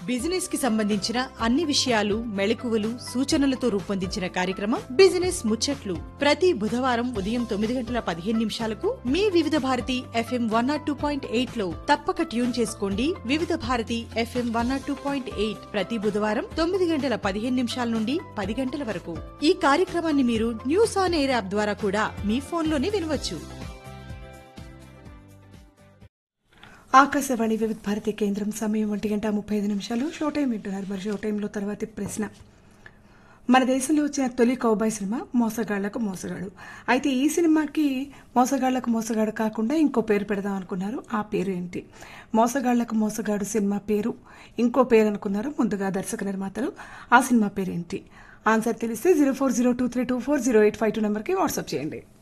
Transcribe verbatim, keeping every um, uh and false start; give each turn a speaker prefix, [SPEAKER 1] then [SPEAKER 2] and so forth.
[SPEAKER 1] Business కి సంబంధించిన అన్ని విషయాలు మెళకువలు సూచనలతో రూపొందించిన కార్యక్రమం బిజినెస్ ముచ్చట్లు ప్రతి బుధవారం ఉదయం తొమ్మిది గంటల పదిహేను నిమిషాలకు మీ వివిధ Bharati FM one not two point eight లో తప్పక ట్యూన్ చేసుకోండి. వివిధ Bharati FM one not two point eight ప్రతి బుధవారం తొమ్మిది గంటల పదిహేను నిమిషాల నుండి పది గంటల వరకు. ఈ కార్యక్రమాన్ని మీరు న్యూస్ ఆన్ ఎయిర్ యాప్ ద్వారా కూడా మీ ఫోన్లోనే వినవచ్చు.
[SPEAKER 2] ఆకాశవాణి వివిధ భారతి కేంద్రం సమయం ఒంటి గంట ముప్పై ఐదు నిమిషాలు. షో టైం వింటున్నారు. మరి షో టైంలో తర్వాతి ప్రశ్న, మన దేశంలో వచ్చిన తొలి కౌబాయ్ సినిమా మోసగాళ్లకు మోసగాడు. అయితే ఈ సినిమాకి మోసగాళ్లకు మోసగాడు కాకుండా ఇంకో పేరు పెడదాం అనుకున్నారు. ఆ పేరు ఏంటి? మోసగాళ్లకు మోసగాడు సినిమా పేరు ఇంకో పేరు అనుకున్నారు ముందుగా దర్శక నిర్మాతలు. ఆ సినిమా పేరు ఏంటి? ఆన్సర్ తెలిస్తే zero four zero two three two four zero eight five two నెంబర్కి వాట్సాప్ చేయండి.